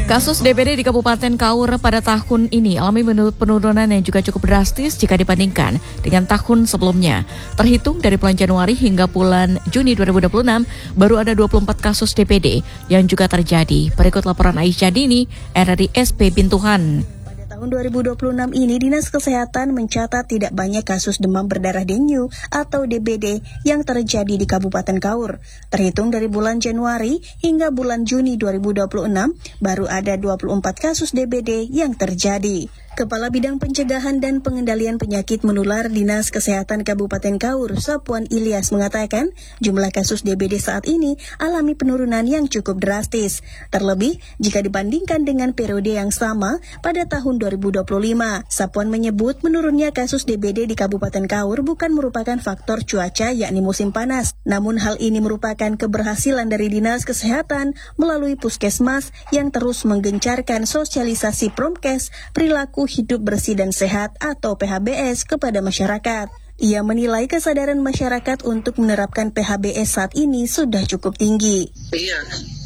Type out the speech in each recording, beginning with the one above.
Kasus DBD di Kabupaten Kaur pada tahun ini alami penurunan yang juga cukup drastis jika dibandingkan dengan tahun sebelumnya. Terhitung dari bulan Januari hingga bulan Juni 2026, baru ada 24 kasus DBD yang juga terjadi. Berikut laporan Aisyah Dini, RRI SP Bintuhan. Tahun 2026 ini, Dinas Kesehatan mencatat tidak banyak kasus demam berdarah dengue atau DBD yang terjadi di Kabupaten Kaur. Terhitung dari bulan Januari hingga bulan Juni 2026, baru ada 24 kasus DBD yang terjadi. Kepala Bidang Pencegahan dan Pengendalian Penyakit Menular Dinas Kesehatan Kabupaten Kaur, Sapuan Ilyas mengatakan, jumlah kasus DBD saat ini alami penurunan yang cukup drastis. Terlebih jika dibandingkan dengan periode yang sama pada tahun 2025. Sapuan menyebut menurunnya kasus DBD di Kabupaten Kaur bukan merupakan faktor cuaca yakni musim panas. Namun hal ini merupakan keberhasilan dari Dinas Kesehatan melalui Puskesmas yang terus menggencarkan sosialisasi promkes perilaku hidup bersih dan sehat atau PHBS kepada masyarakat. Ia menilai kesadaran masyarakat untuk menerapkan PHBS saat ini sudah cukup tinggi. Iya,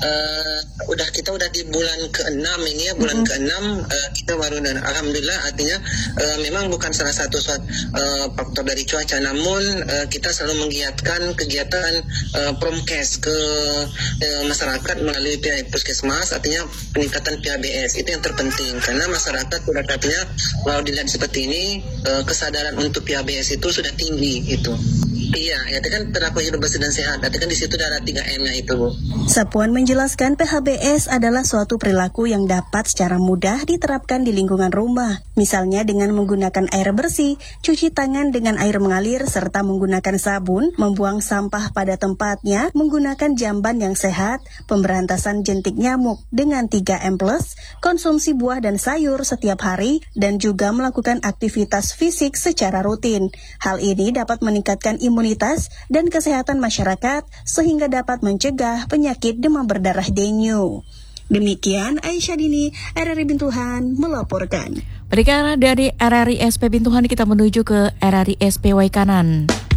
kita udah di bulan ke-6 ini ya, bulan ke-6 kita baru, dan alhamdulillah artinya memang bukan salah satu faktor dari cuaca, namun kita selalu menggiatkan kegiatan promkes ke masyarakat melalui puskesmas, artinya peningkatan PHBS itu yang terpenting, karena masyarakat sudah artinya kalau dilihat seperti ini kesadaran untuk PHBS itu sudah tinggi itu. Iya, itu kan perilaku hidup bersih dan sehat. Artinya kan di situ ada 3M-nya itu, Bu. Sapuan menjelaskan PHBS adalah suatu perilaku yang dapat secara mudah diterapkan di lingkungan rumah. Misalnya dengan menggunakan air bersih, cuci tangan dengan air mengalir, serta menggunakan sabun, membuang sampah pada tempatnya, menggunakan jamban yang sehat, pemberantasan jentik nyamuk dengan 3M+, konsumsi buah dan sayur setiap hari, dan juga melakukan aktivitas fisik secara rutin. Hal ini dapat meningkatkan imunitas dan kesehatan masyarakat sehingga dapat mencegah penyakit demam berdarah dengue. Demikian Aisyah Dini, RRI Bintuhan melaporkan. Berikut dari RRI SP Bintuhan kita menuju ke RRI SP Waikanan.